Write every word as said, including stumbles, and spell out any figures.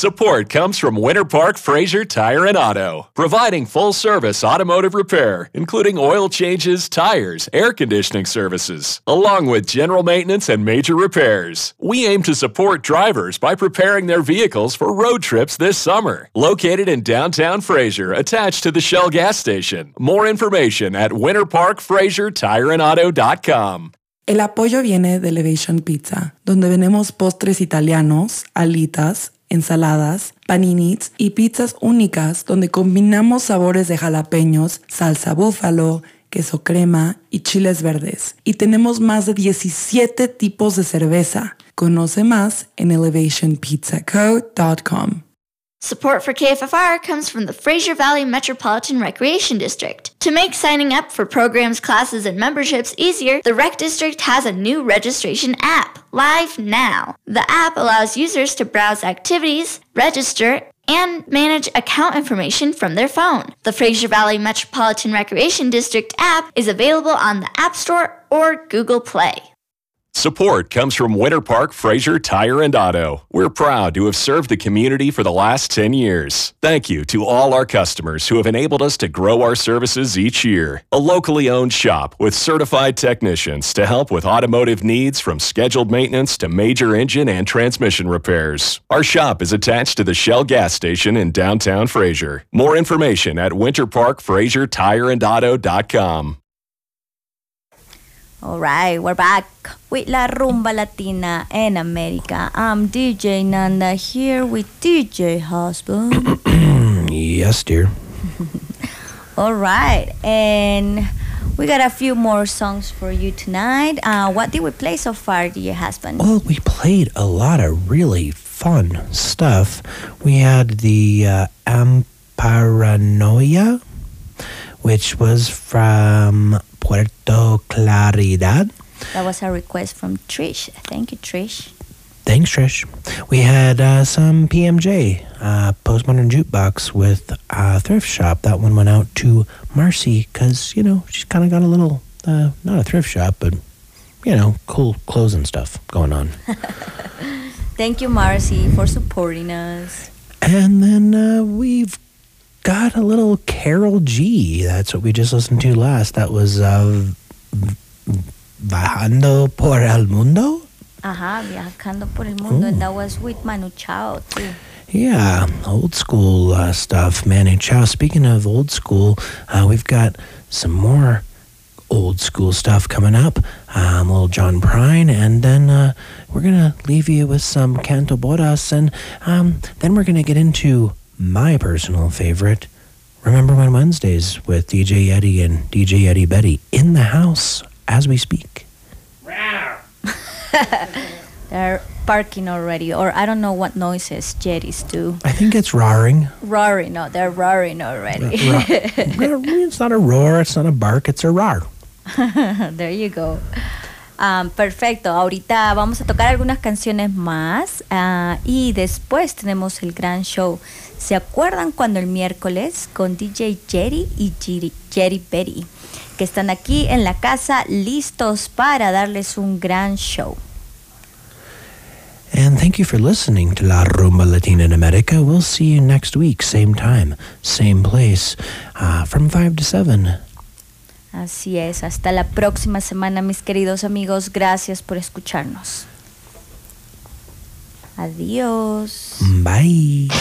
Support comes from Winter Park Fraser Tire and Auto, providing full-service automotive repair, including oil changes, tires, air conditioning services, along with general maintenance and major repairs. We aim to support drivers by preparing their vehicles for road trips this summer. Located in downtown Fraser, attached to the Shell gas station. More information at winter park fraser tire and auto dot com. El apoyo viene de Elevation Pizza, donde vendemos postres italianos, alitas, ensaladas, paninis y pizzas únicas donde combinamos sabores de jalapeños, salsa búfalo, queso crema y chiles verdes. Y tenemos más de diecisiete tipos de cerveza. Conoce más en elevation pizza co dot com. Support for K F F R comes from the Fraser Valley Metropolitan Recreation District. To make signing up for programs, classes, and memberships easier, the Rec District has a new registration app, live now. The app allows users to browse activities, register, and manage account information from their phone. The Fraser Valley Metropolitan Recreation District app is available on the App Store or Google Play. Support comes from Winter Park Fraser Tire and Auto. We're proud to have served the community for the last ten years. Thank you to all our customers who have enabled us to grow our services each year. A locally owned shop with certified technicians to help with automotive needs from scheduled maintenance to major engine and transmission repairs. Our shop is attached to the Shell gas station in downtown Fraser. More information at winter park fraser tire and auto dot com. All right, we're back with La Rumba Latina en America. I'm D J Nanda here with D J Husband. Yes, dear. All right, and we got a few more songs for you tonight. Uh, what did we play so far, D J Husband? Well, we played a lot of really fun stuff. We had the uh, Amparanoia, which was from Puerto Claridad. That was a request from Trish. Thank you, Trish. Thanks, Trish. We had uh, some P M J, uh, Postmodern Jukebox with uh, Thrift Shop. That one went out to Marcy because, you know, she's kind of got a little, uh, not a thrift shop, but, you know, cool clothes and stuff going on. Thank you, Marcy, for supporting us. And then uh, we've got a little Carol G. That's what we just listened to last. That was uh, Viajando por el Mundo? Ajá, Viajando por el Mundo. Ooh. And that was with Manu Chao, too. Yeah, old school uh, stuff, Manu Chao. Speaking of old school, uh, we've got some more old school stuff coming up. Um, little John Prine, and then uh, we're going to leave you with some Canto Bodas, and um, then we're going to get into my personal favorite, Remember When Wednesdays, with D J Yeti and D J Yeti Betty in the house as we speak. They're barking already, or I don't know what noises Yetis do. I think it's roaring. Roaring, no, they're roaring already. Ro- ro- it's not a roar, it's not a bark, it's a roar. There you go. Um, perfecto, ahorita vamos a tocar algunas canciones más uh, y después tenemos el gran show. ¿Se acuerdan cuando el miércoles con D J Jerry y Jerry Betty, que están aquí en la casa listos para darles un gran show? And thank you for listening to La Rumba Latina in America. We'll see you next week, same time, same place, uh, from five to seven. Así es, hasta la próxima semana, mis queridos amigos. Gracias por escucharnos. Adiós. Bye.